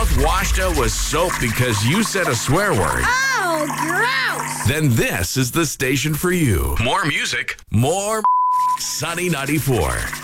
mouth washed out with soap because you said a swear word? Oh, gross! Then this is the station for you. More music, more Sunny 94.